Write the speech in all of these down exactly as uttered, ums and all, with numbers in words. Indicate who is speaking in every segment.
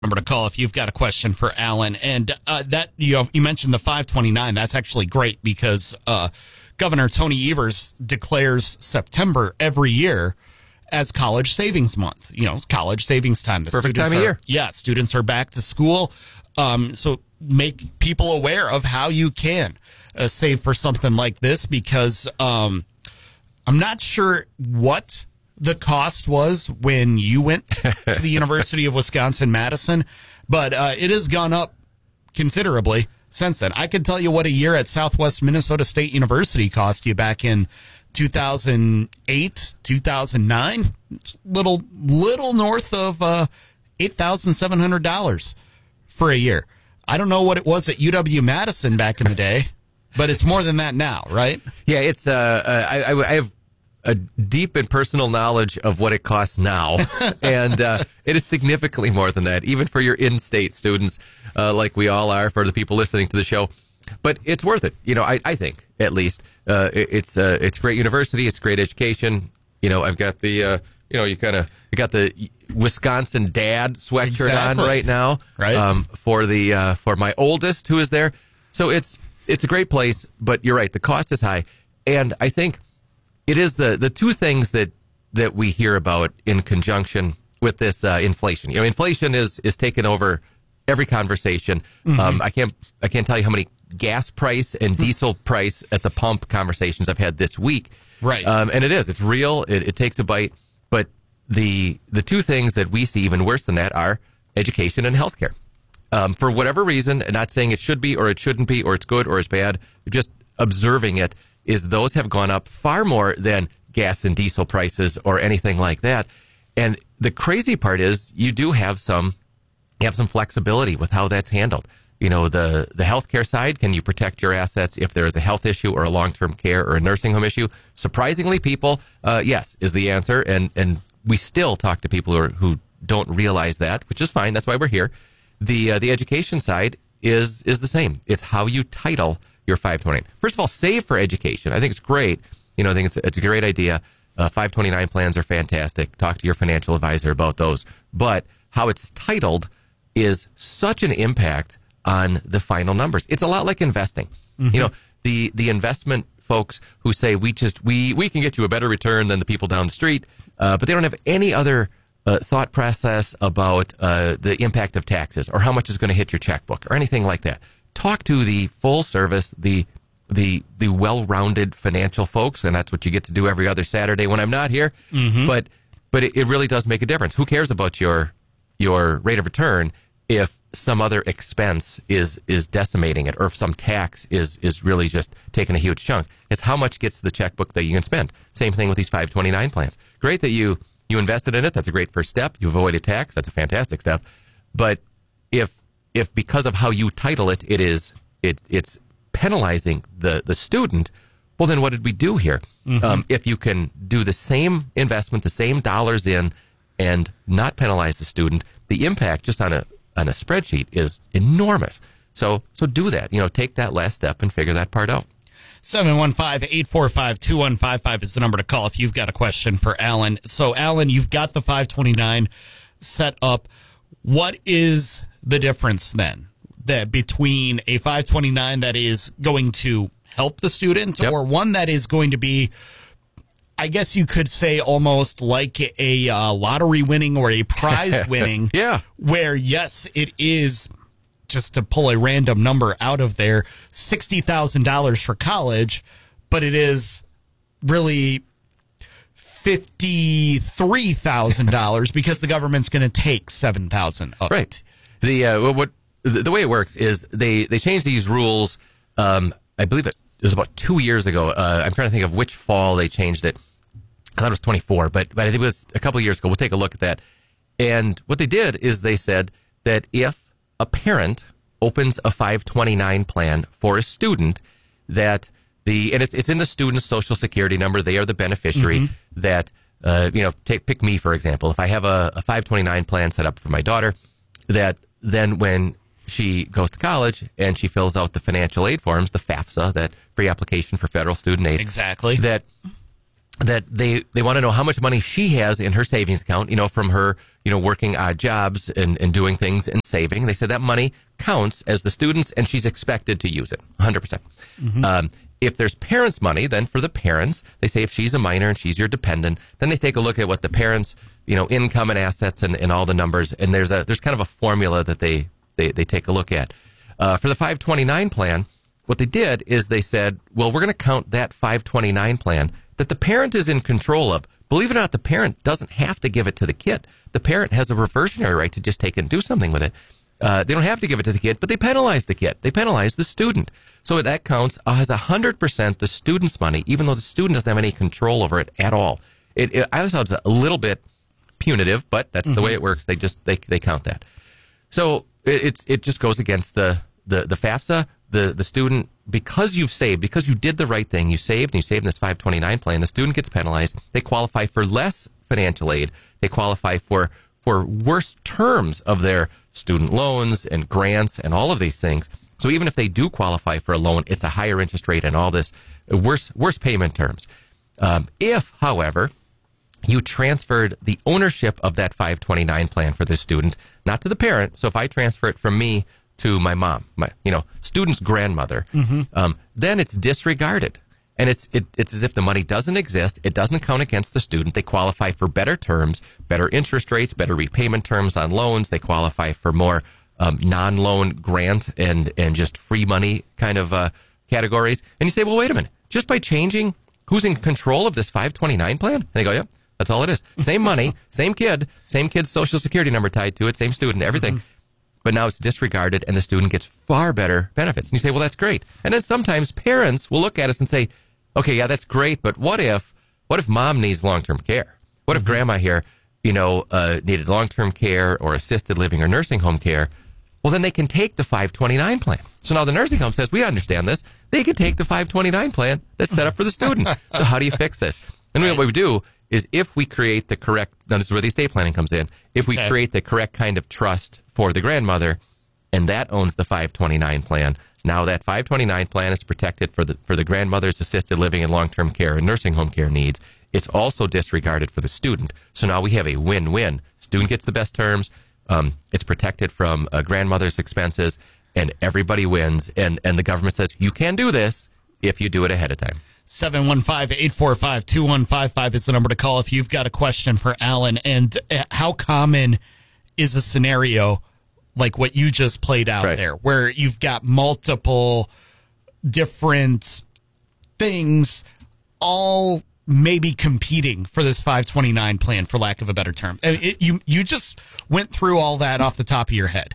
Speaker 1: Number to call if you've got a question for Alan. And uh, that you know, you mentioned the five twenty-nine. That's actually great because uh, Governor Tony Evers declares September every year as College Savings Month. You know, it's college savings time. The
Speaker 2: Perfect time
Speaker 1: are,
Speaker 2: of year.
Speaker 1: Yeah, students are back to school. Um, so make people aware of how you can uh, save for something like this because um, I'm not sure what the cost was when you went to the University of Wisconsin-Madison, but uh, it has gone up considerably since then. I could tell you what a year at Southwest Minnesota State University cost you back in two thousand eight, two thousand nine, little little north of uh, eight thousand seven hundred dollars for a year. I don't know what it was at U W-Madison back in the day, but it's more than that now, right?
Speaker 2: Yeah, it's. Uh, uh, I, I have a deep and personal knowledge of what it costs now, and uh, it is significantly more than that, even for your in-state students, uh, like we all are, for the people listening to the show. But it's worth it, you know. I, I think, at least, uh, it, it's uh, it's great university, it's great education. You know, I've got the, uh, you know, you kind of you got the Wisconsin dad sweatshirt
Speaker 1: Exactly.
Speaker 2: on right now,
Speaker 1: right?
Speaker 2: Um, for the uh, for my oldest who is there. So it's it's a great place, but you're right, the cost is high, and I think it is the, the two things that, that we hear about in conjunction with this uh, inflation. You know, inflation is is taking over every conversation. Mm-hmm. Um, I can't I can't tell you how many gas price and diesel price at the pump conversations I've had this week.
Speaker 1: Right,
Speaker 2: um, and it is it's real. It, it takes a bite. But the the two things that we see even worse than that are education and healthcare. Um, for whatever reason, and not saying it should be or it shouldn't be or it's good or it's bad, just observing it. Is those have gone up far more than gas and diesel prices or anything like that. And the crazy part is you do have some you have some flexibility with how that's handled. You know, the, the healthcare side, can you protect your assets if there is a health issue or a long-term care or a nursing home issue? Surprisingly, people, uh, yes, is the answer. And, and we still talk to people who, are, who don't realize that, which is fine. That's why we're here. The, uh, the education side is, is the same. It's how you title your five twenty-nine. First of all, save for education. I think it's great. You know, I think it's, it's a great idea. Uh, five twenty-nine plans are fantastic. Talk to your financial advisor about those. But how it's titled is such an impact on the final numbers. It's a lot like investing. Mm-hmm. You know, the the investment folks who say we just we we can get you a better return than the people down the street, uh, but they don't have any other uh, thought process about uh, the impact of taxes or how much is going to hit your checkbook or anything like that. Talk to the full service, the the the well-rounded financial folks, and that's what you get to do every other Saturday when I'm not here. Mm-hmm. But but it, it really does make a difference. Who cares about your your rate of return if some other expense is is decimating it, or if some tax is is really just taking a huge chunk? It's how much gets the checkbook that you can spend. Same thing with these five twenty-nine plans. Great that you you invested in it. That's a great first step. You avoided tax. That's a fantastic step. But if if because of how you title it, it is it it's penalizing the the student, well, then what did we do here? Mm-hmm. Um, if you can do the same investment, the same dollars in, and not penalize the student, the impact just on a on a spreadsheet is enormous. So so do that. You know, take that last step and figure that part out.
Speaker 1: seven one five, eight four five, two one five five is the number to call if you've got a question for Alan. So, Alan, you've got the five twenty-nine set up. What is the difference then that between a five twenty-nine that is going to help the student yep. or one that is going to be, I guess you could say, almost like a uh, lottery winning or a prize winning,
Speaker 2: yeah.
Speaker 1: where, yes, it is, just to pull a random number out of there, sixty thousand dollars for college, but it is really fifty-three thousand dollars because the government's going to take seven thousand dollars of
Speaker 2: right.
Speaker 1: it.
Speaker 2: The uh, what the, the way it works is they they changed these rules. Um, I believe it was about two years ago. Uh, I'm trying to think of which fall they changed it. I thought it was twenty-four, but but I think it was a couple of years ago. We'll take a look at that. And what they did is they said that if a parent opens a five twenty-nine plan for a student, that the and it's it's in the student's social security number. They are the beneficiary. Mm-hmm. That uh, you know, take pick me for example. If I have a, a five twenty-nine plan set up for my daughter, that then when she goes to college and she fills out the financial aid forms, the FAFSA, that free application for federal student aid,
Speaker 1: exactly,
Speaker 2: that that they, they want to know how much money she has in her savings account, you know, from her, you know, working odd jobs and, and doing things and saving. They said that money counts as the student's and she's expected to use it one hundred percent. Mm-hmm. Um, if there's parents' money, then for the parents, they say if she's a minor and she's your dependent, then they take a look at what the parents, you know, income and assets and, and all the numbers. And there's a, there's kind of a formula that they, they, they take a look at. Uh, for the five twenty-nine plan, what they did is they said, well, we're going to count that five twenty-nine plan that the parent is in control of. Believe it or not, the parent doesn't have to give it to the kid. The parent has a reversionary right to just take it and do something with it. Uh, they don't have to give it to the kid, but they penalize the kid. They penalize the student. So that counts as one hundred percent the student's money, even though the student doesn't have any control over it at all. It, it, I thought it was a little bit punitive, but that's mm-hmm. the way it works. They just they they count that. So it, it's it just goes against the the the FAFSA. The the student, because you've saved, because you did the right thing, you saved and you saved in this five twenty-nine plan, the student gets penalized. They qualify for less financial aid. They qualify for for worse terms of their student loans and grants and all of these things. So even if they do qualify for a loan, it's a higher interest rate and all this worse worse payment terms. Um, if, however, you transferred the ownership of that five twenty-nine plan for the student, not to the parent. So if I transfer it from me to my mom, my, you know, student's grandmother, mm-hmm. um, then it's disregarded. And it's it, it's as if the money doesn't exist. It doesn't count against the student. They qualify for better terms, better interest rates, better repayment terms on loans. They qualify for more um, non-loan grant and, and just free money kind of uh, categories. And you say, well, wait a minute. Just by changing who's in control of this five twenty-nine plan? And they go, yep, that's all it is. Same money, same kid, same kid's social security number tied to it, same student, everything. Mm-hmm. But now it's disregarded and the student gets far better benefits. And you say, well, that's great. And then sometimes parents will look at us and say, okay, yeah, that's great. But what if, what if mom needs long-term care? What if mm-hmm. grandma here, you know, uh, needed long-term care or assisted living or nursing home care? Well, then they can take the five twenty-nine plan. So now the nursing home says, we understand this. They can take the five twenty-nine plan that's set up for the student. So how do you fix this? And right. what we do is if we create the correct, now this is where the estate planning comes in, if we okay. create the correct kind of trust for the grandmother, and that owns the five twenty-nine plan, now that five twenty-nine plan is protected for the for the grandmother's assisted living and long-term care and nursing home care needs. It's also disregarded for the student. So now we have a win-win. Student gets the best terms. Um, it's protected from a grandmother's expenses, and everybody wins. And, and the government says, you can do this if you do it ahead of time.
Speaker 1: seven one five, eight four five, two one five five is the number to call if you've got a question for Alan. And how common is a scenario like what you just played out right. there, where you've got multiple different things all maybe competing for this five twenty-nine plan, for lack of a better term? It, you, you just went through all that off the top of your head.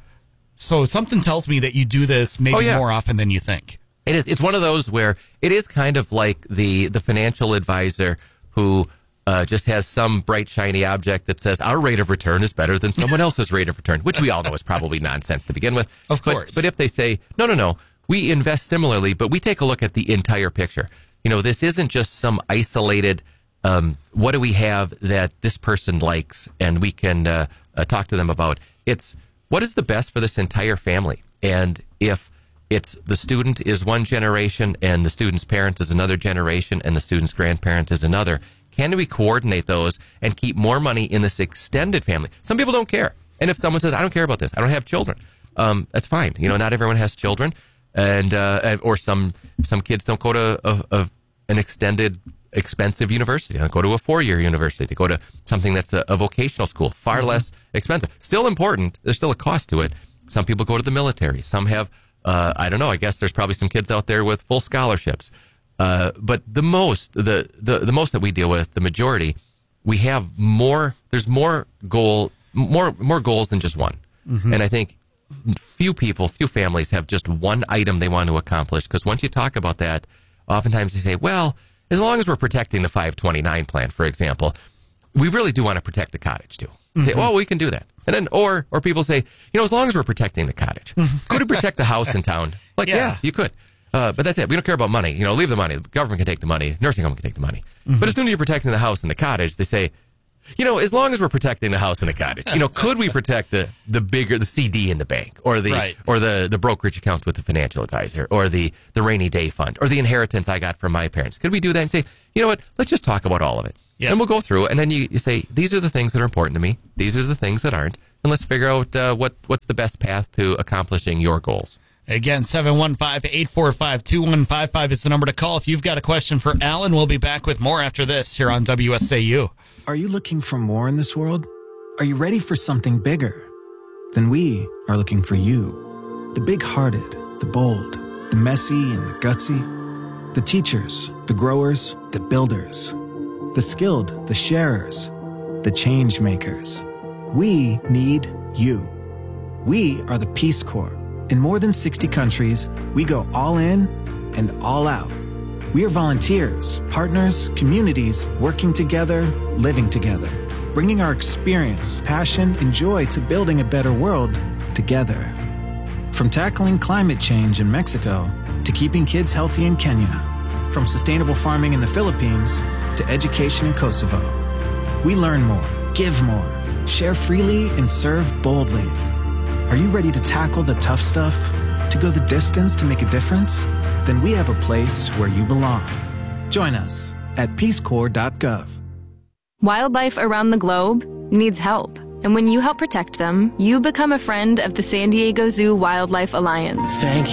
Speaker 1: So something tells me that you do this maybe oh, yeah. more often than you think.
Speaker 2: It is. It's one of those where it is kind of like the, the financial advisor who uh, just has some bright, shiny object that says our rate of return is better than someone else's rate of return, which we all know is probably nonsense to begin with.
Speaker 1: Of course.
Speaker 2: But, but if they say, no, no, no, we invest similarly, but we take a look at the entire picture. You know, this isn't just some isolated, um, what do we have that this person likes and we can uh, uh, talk to them about. It's what is the best for this entire family. And if it's the student is one generation and the student's parent is another generation and the student's grandparent is another, can we coordinate those and keep more money in this extended family? Some people don't care. And if someone says, I don't care about this, I don't have children, um, that's fine. You know, not everyone has children. And uh, or some some kids don't go to a, a, an extended, expensive university. They don't go to a four-year university. They go to something that's a, a vocational school, far mm-hmm. less expensive. Still important. There's still a cost to it. Some people go to the military. Some have, uh, I don't know, I guess there's probably some kids out there with full scholarships. Uh, but the most, the, the, the most that we deal with, the majority, we have more, there's more goal, more, more goals than just one. Mm-hmm. And I think few people, few families have just one item they want to accomplish, because once you talk about that, oftentimes they say, well, as long as we're protecting the five twenty-nine plan, for example, we really do want to protect the cottage too. Mm-hmm. Say, well, we can do that. And then, or, or people say, you know, as long as we're protecting the cottage, could we protect the house in town? Like, yeah, yeah you could. Uh, but that's it. We don't care about money. You know, leave the money. The government can take the money. Nursing home can take the money. Mm-hmm. But as soon as you're protecting the house and the cottage, they say, You know, as long as we're protecting the house and the cottage, you know, could we protect the, the bigger, the C D in the bank or the,
Speaker 1: right.
Speaker 2: or the, the brokerage account with the financial advisor or the, the rainy day fund or the inheritance I got from my parents? Could we do that and say, you know what, let's just talk about all of it. Yep. And we'll go through. And then you, you say, these are the things that are important to me. These are the things that aren't. And let's figure out uh, what, what's the best path to accomplishing your goals.
Speaker 1: Again, seven one five, eight four five, two one five five is the number to call. If you've got a question for Alan, we'll be back with more after this here on W S A U.
Speaker 3: Are you looking for more in this world? Are you ready for something bigger? Then we are looking for you. The big-hearted, the bold, the messy and the gutsy. The teachers, the growers, the builders. The skilled, the sharers, the change makers. We need you. We are the Peace Corps. In more than sixty countries, we go all in and all out. We are volunteers, partners, communities, working together, living together, bringing our experience, passion, and joy to building a better world together. From tackling climate change in Mexico to keeping kids healthy in Kenya, from sustainable farming in the Philippines to education in Kosovo. We learn more, give more, share freely, and serve boldly. Are you ready to tackle the tough stuff? To go the distance to make a difference? Then we have a place where you belong. Join us at peace corps dot gov.
Speaker 4: Wildlife around the globe needs help. And when you help protect them, you become a friend of the San Diego Zoo Wildlife Alliance.
Speaker 5: Thank